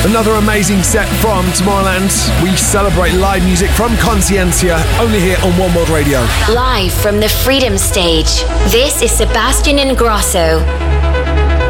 Another amazing set from Tomorrowland. We celebrate live music from Conscientia, only here on One World Radio. Live from the Freedom Stage, this is Sebastian Ingrosso.